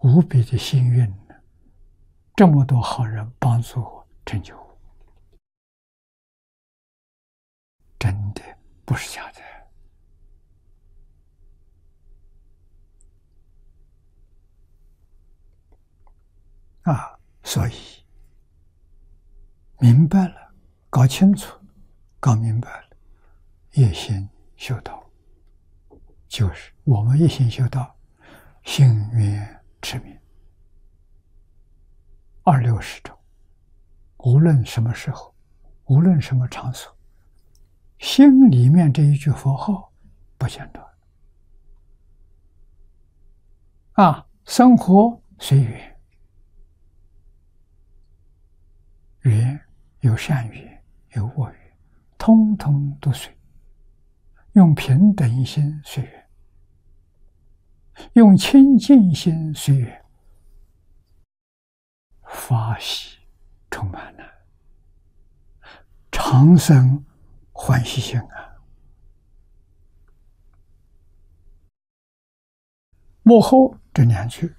无比的幸运，这么多好人帮助我成就我，真的不是假的啊！所以明白了，搞清楚，搞明白了，一心修道，就是我们一心修道，信愿持名，260种，无论什么时候，无论什么场所，心里面这一句佛号不间断啊，生活随缘，缘有善缘，有恶缘，通通都随，用平等心随缘，用清净心随缘，法喜充满了，长生欢喜心啊！幕后这2句